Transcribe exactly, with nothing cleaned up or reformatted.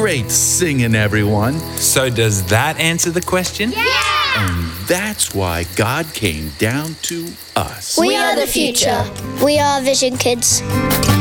Great singing, everyone. So does that answer the question? Yeah! And that's why God came down to us. We are the future. We are Vision Kids.